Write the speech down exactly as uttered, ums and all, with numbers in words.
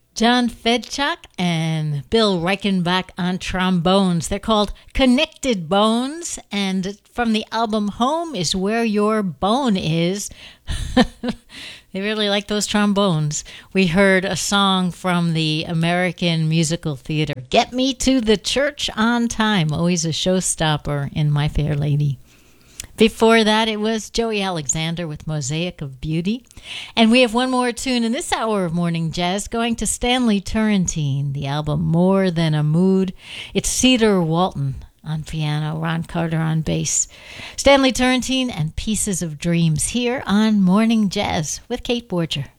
John Fedchuk and Bill Reichenbach on trombones. They're called Connected Bones, and from the album Home is Where Your Bone Is. They really like those trombones. We heard a song from the American Musical Theater, Get Me to the Church on Time, always a showstopper in My Fair Lady. Before that, it was Joey Alexander with Mosaic of Beauty. And we have one more tune in this hour of Morning Jazz going to Stanley Turrentine, the album More Than a Mood. It's Cedar Walton on piano, Ron Carter on bass. Stanley Turrentine and Pieces of Dreams here on Morning Jazz with Kate Borger.